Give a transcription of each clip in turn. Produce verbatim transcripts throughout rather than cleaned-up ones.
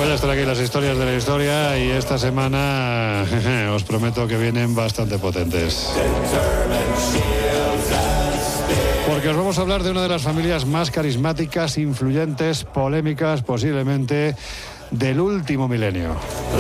Pues ya están aquí las historias de la historia y esta semana os prometo que vienen bastante potentes. Porque os vamos a hablar de una de las familias más carismáticas, influyentes, polémicas, posiblemente del último milenio.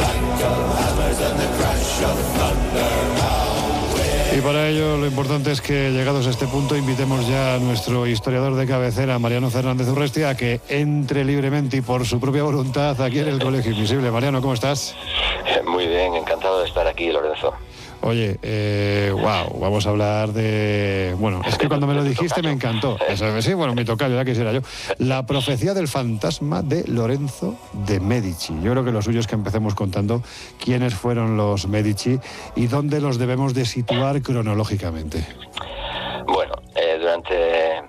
Y para ello lo importante es que, llegados a este punto, invitemos ya a nuestro historiador de cabecera, Mariano Fernández Urrestia, a que entre libremente y por su propia voluntad aquí en el Colegio Invisible. Mariano, ¿cómo estás? Muy bien, encantado de estar aquí, Lorenzo. Oye, eh, wow, vamos a hablar de... Bueno, es que cuando me lo dijiste me encantó. Eso, sí, bueno, mi tocayo, ya quisiera yo. La profecía del fantasma de Lorenzo de Medici. Yo creo que lo suyo es que empecemos contando quiénes fueron los Medici y dónde los debemos de situar cronológicamente. Bueno, eh, durante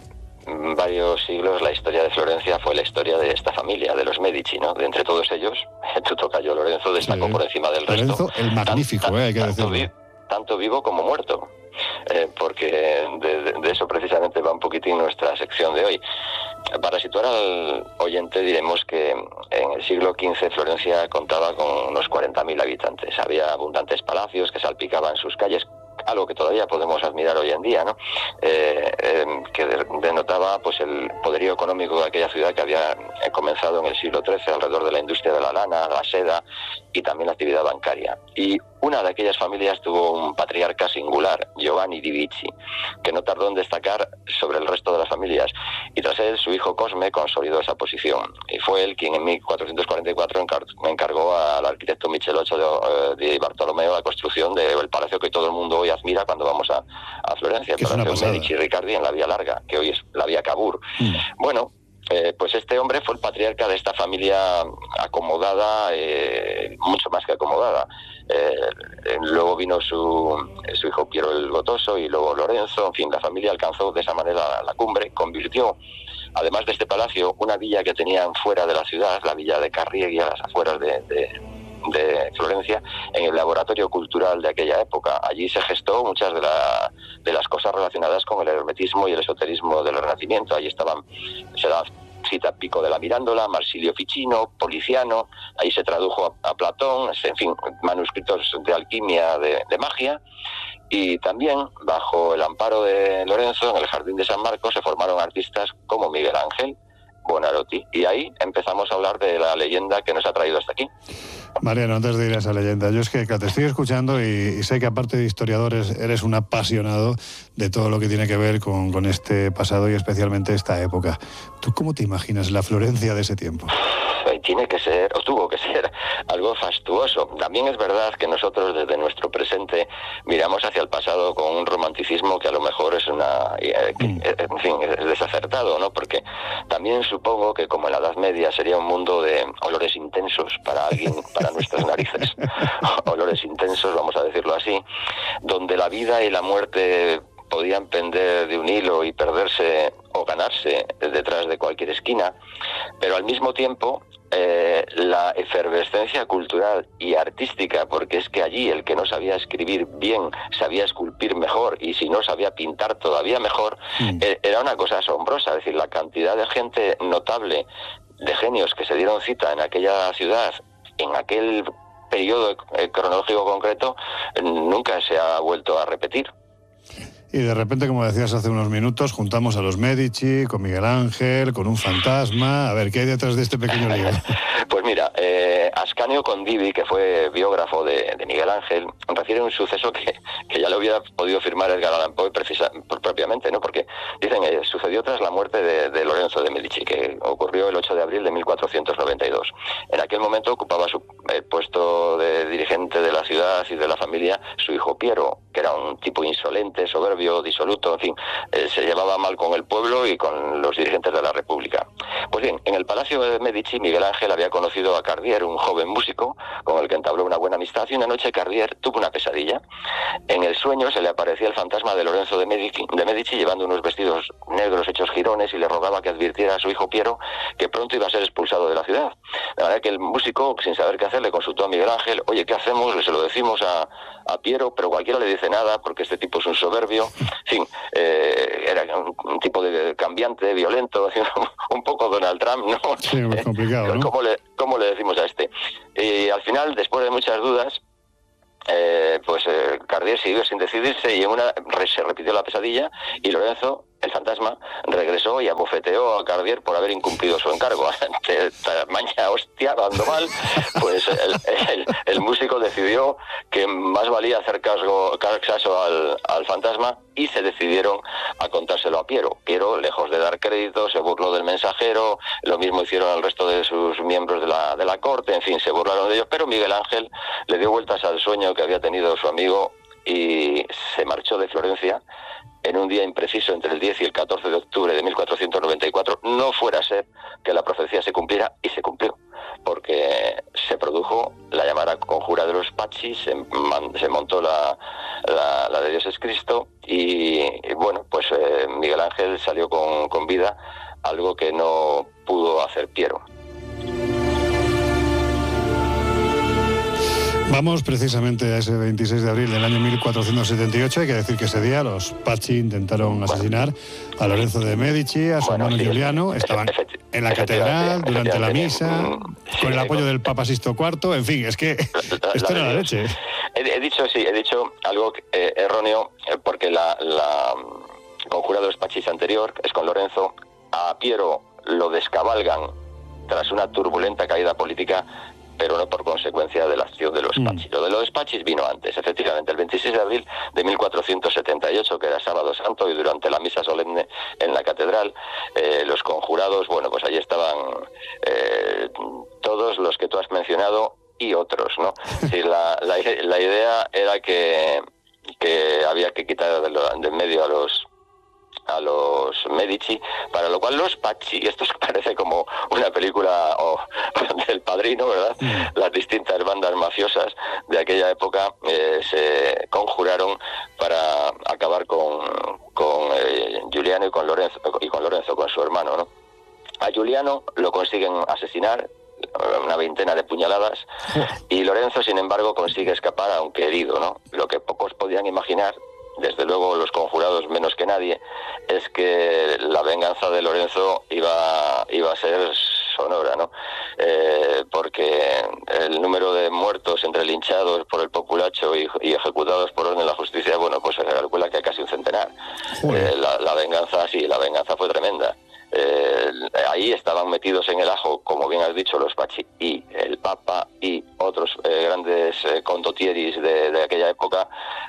varios siglos la historia de Florencia fue la historia de esta familia, de los Medici, ¿no? De entre todos ellos, tu tocayo Lorenzo destacó sí, por encima del resto. Lorenzo el magnífico, tan, eh, hay que tanto, decirlo. Vi, tanto vivo como muerto, eh, porque de, de, de eso precisamente va un poquitín nuestra sección de hoy. Para situar al oyente diremos que en el siglo quince Florencia contaba con unos cuarenta mil habitantes. Había abundantes palacios que salpicaban sus calles, algo que todavía podemos admirar hoy en día, ¿no? Eh, eh, que denotaba pues el poderío económico de aquella ciudad que había comenzado en el siglo trece alrededor de la industria de la lana, la seda y también la actividad bancaria. Y una de aquellas familias tuvo un patriarca singular, Giovanni di Vici, que no tardó en destacar sobre el resto de las familias, y tras él su hijo Cosme consolidó esa posición, y fue él quien en mil cuatrocientos cuarenta y cuatro encargó al arquitecto Michelozzo de, de Bartolomeo la construcción del palacio que todo el mundo hoy admira cuando vamos a, a Florencia, el Palacio Medici Riccardi en la Vía Larga, que hoy es la Vía Cavour. Mm. Bueno, Eh, pues este hombre fue el patriarca de esta familia acomodada, eh, mucho más que acomodada. Eh, eh, luego vino su, su hijo Piero el Gotoso y luego Lorenzo. En fin, la familia alcanzó de esa manera la cumbre, convirtió, además de este palacio, una villa que tenían fuera de la ciudad, la villa de Carriegui, a las afueras de, de, de Florencia, en el laboratorio cultural de aquella época. Allí se gestó muchas de, la, de las cosas relacionadas con el hermetismo y el esoterismo del Renacimiento. Allí estaban, se daba cita Pico de la Mirándola, Marsilio Ficino, Policiano, ahí se tradujo a, a Platón, en fin, manuscritos de alquimia, de, de magia, y también bajo el amparo de Lorenzo, en el Jardín de San Marcos, se formaron artistas como Miguel Ángel, Buonarroti, y ahí empezamos a hablar de la leyenda que nos ha traído hasta aquí. Mariano, antes de ir a esa leyenda, yo es que te estoy escuchando y, y sé que aparte de historiadores eres un apasionado de todo lo que tiene que ver con, con este pasado y especialmente esta época. ¿Tú cómo te imaginas la Florencia de ese tiempo? Tiene que ser, o tuvo que ser, algo fastuoso. También es verdad que nosotros desde nuestro presente miramos hacia el pasado con un romanticismo que a lo mejor es una, eh, que, en fin, es desacertado, ¿no? Porque también supongo que como en la Edad Media sería un mundo de olores intensos para alguien, para nuestras narices, olores intensos, vamos a decirlo así, donde la vida y la muerte podían pender de un hilo y perderse o ganarse detrás de cualquier esquina, pero al mismo tiempo eh, la efervescencia cultural y artística, porque es que allí el que no sabía escribir bien sabía esculpir mejor, y si no sabía pintar todavía mejor, mm. eh, era una cosa asombrosa. Es decir, la cantidad de gente notable, de genios que se dieron cita en aquella ciudad, en aquel periodo eh, cronológico concreto, nunca se ha vuelto a repetir. Y de repente, como decías hace unos minutos, juntamos a los Medici, con Miguel Ángel, con un fantasma. A ver, ¿qué hay detrás de este pequeño lío? Pues mira, eh, Ascanio Condivi, que fue biógrafo de, de Miguel Ángel, refiere un suceso que, que ya lo hubiera podido firmar Edgar Allan Poe precisa, propiamente, ¿no? Porque dicen que eh, sucedió tras la muerte de, de Lorenzo de Medici, que ocurrió el ocho de abril de mil cuatrocientos noventa y dos. En aquel momento ocupaba su, el puesto de dirigente de la ciudad y de la familia su hijo Piero, que era un tipo insolente, soberbio, disoluto, en fin, eh, se llevaba mal con el pueblo y con los dirigentes de la República. Pues bien, en el Palacio de Medici, Miguel Ángel había conocido a Cardier, un joven músico con el que entabló una buena amistad, y una noche Cardier tuvo una pesadilla. En el sueño se le aparecía el fantasma de Lorenzo de Medici, de Medici llevando unos vestidos negros hechos jirones, y le rogaba que advirtiera a su hijo Piero que pronto iba a ser expulsado de la ciudad. De manera que el músico, sin saber qué hacer, le consultó a Miguel Ángel: oye, ¿qué hacemos? Se lo decimos a, a Piero, pero cualquiera le dice nada porque este tipo es un soberbio. En fin, eh, era un, un tipo de cambiante, violento, un poco Donald Trump, ¿no? Sí, muy complicado, ¿no? ¿Cómo le, cómo le decimos a este? Y al final, después de muchas dudas, eh, pues eh, Cartier siguió sin decidirse y en una re, se repitió la pesadilla y Lorenzo, el fantasma, regresó y abofeteó a Cartier por haber incumplido su encargo. Ante tamaña hostia, dando mal, pues el, el, el músico decidió que más valía hacer caso, caso al, al fantasma y se decidieron a contárselo a Piero. Piero, lejos de dar crédito, se burló del mensajero, lo mismo hicieron al resto de sus miembros de la, de la corte, en fin, se burlaron de ellos, pero Miguel Ángel le dio vueltas al sueño que había tenido su amigo y se marchó de Florencia en un día impreciso entre el diez y el catorce de octubre de mil cuatrocientos noventa y cuatro, no fuera a ser que la profecía se cumpliera, y se cumplió, porque se produjo la llamada conjura de los Pachis, se, man, se montó la, la, la de Dios es Cristo, y, y bueno, pues eh, Miguel Ángel salió con, con vida, algo que no pudo hacer Piero. Vamos precisamente a ese veintiséis de abril del año mil cuatrocientos setenta y ocho. Hay que decir que ese día los Pacci intentaron asesinar a Lorenzo de Medici, a su bueno, hermano sí, Giuliano. Estaban en la catedral durante la misa, sí, con el apoyo del Papa Sixto cuarto. En fin, es que la, esto la, era la leche. He, he dicho, sí, he dicho algo eh, erróneo, eh, porque la, la conjura de los Pachis anterior es con Lorenzo. A Piero lo descabalgan tras una turbulenta caída política, pero no por consecuencia de la acción de los mm. Pachis. Lo de los Pachis vino antes, efectivamente, el veintiséis de abril de mil cuatrocientos setenta y ocho, que era sábado santo, y durante la misa solemne en la catedral, eh, los conjurados, bueno, pues allí estaban eh, todos los que tú has mencionado y otros, ¿no? Sí, la, la, la idea era que, que había que quitar de, lo, de en medio a los a los Medici, para lo cual los Pacci, y esto parece como una película oh, del Padrino, ¿verdad? Mm. Las distintas bandas mafiosas de aquella época eh, se conjuraron para acabar con, con eh, Giuliano y con Lorenzo, y con Lorenzo, con su hermano, ¿no? A Giuliano lo consiguen asesinar, una veintena de puñaladas, y Lorenzo, sin embargo, consigue escapar, aunque herido, ¿no? Lo que pocos podían imaginar, desde luego los conjurados menos que nadie, es que la venganza de Lorenzo iba, iba a ser sonora, ¿no? Eh, porque el número de muertos entre linchados por el populacho y, y ejecutados por orden de la justicia, bueno, pues se calcula que casi un centenar. Eh, la, la venganza, sí, la venganza fue tremenda. Eh, ahí estaban metidos en el ajo, como bien has dicho, los Pacci y el Papa y otros eh, grandes eh, condotieris de, de aquella época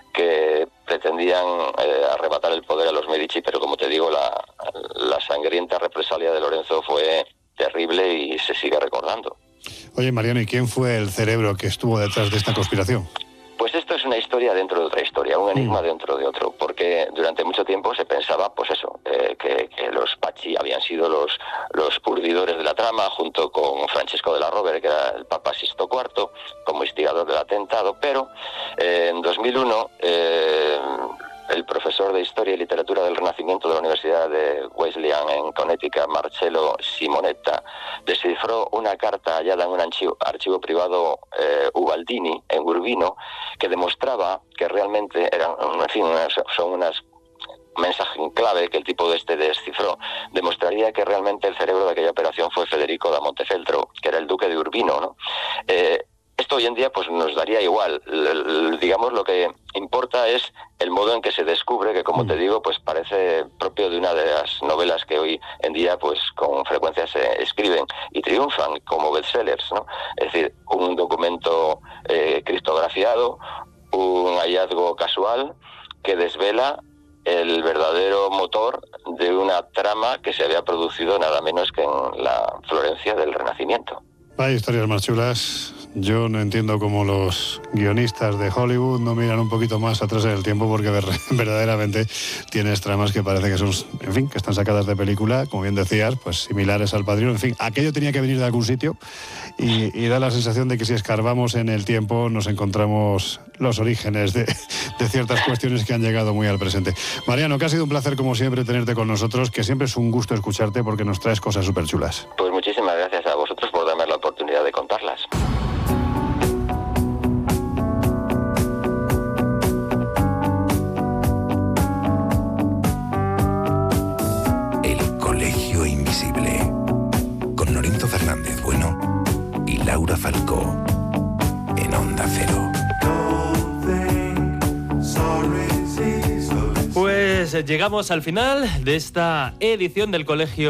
que pretendían eh, arrebatar el poder a los Medici, pero como te digo, la, la sangrienta represalia de Lorenzo fue terrible y se sigue recordando. Oye, Mariano, ¿y quién fue el cerebro que estuvo detrás de esta conspiración? Pues esto es una historia dentro de otra historia, un enigma mm. dentro de otro, porque durante mucho tiempo se pensaba, pues eso, eh, que, que los Pacci habían sido los, los urdidores de la trama, junto con Francesco de la Rovere, que era el Papa Sixto cuarto, como instigador del atentado, pero eh, en dos mil uno eh, el profesor de Historia y Literatura del Renacimiento de la Universidad de Wesleyan en Connecticut, Marcello Simonetta, descifró una carta hallada en un archivo, archivo privado eh, Ubaldini, en Urbino, que demostraba que realmente eran, en fin, unas, son unas mensaje en clave que el tipo de este descifró, demostraría que realmente el cerebro de aquella operación fue Federico da Montefeltro, que era el duque de Urbino, ¿no? Eh, Esto hoy en día pues nos daría igual. L- l- digamos, lo que importa es el modo en que se descubre, que como te digo, pues parece propio de una de las novelas que hoy en día pues con frecuencia se escriben y triunfan como bestsellers, ¿no? Es decir, un documento eh, criptografiado, un hallazgo casual que desvela el verdadero motor de una trama que se había producido nada menos que en la Florencia del Renacimiento. Hay historias más chulas. Yo no entiendo cómo los guionistas de Hollywood no miran un poquito más atrás en el tiempo, porque verdaderamente tienes tramas que parece que son, en fin, que están sacadas de película, como bien decías, pues similares al Padrino. En fin, aquello tenía que venir de algún sitio y, y da la sensación de que si escarbamos en el tiempo nos encontramos los orígenes de, de ciertas cuestiones que han llegado muy al presente. Mariano, que ha sido un placer como siempre tenerte con nosotros, que siempre es un gusto escucharte porque nos traes cosas súper chulas. Pues muchísimas gracias a vosotros por darme la oportunidad de contarlas. El Colegio Invisible. Flamenco en Onda Cero. Pues llegamos al final de esta edición del Colegio